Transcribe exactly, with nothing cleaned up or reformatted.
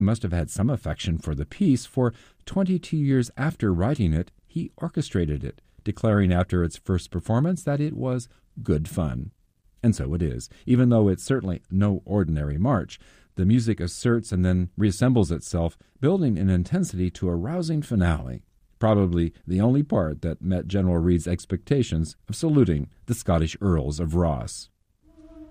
must have had some affection for the piece, for twenty-two years after writing it, he orchestrated it, declaring after its first performance that it was good fun. And so it is. Even though it's certainly no ordinary march, the music asserts and then reassembles itself, building in intensity to a rousing finale, probably the only part that met General Reid's expectations of saluting the Scottish Earls of Ross.